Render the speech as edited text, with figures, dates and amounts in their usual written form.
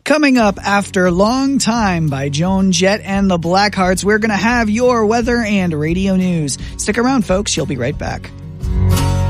Coming up after Long Time by Joan Jett and the Blackhearts, we're going to have your weather and radio news. Stick around, folks. You'll be right back.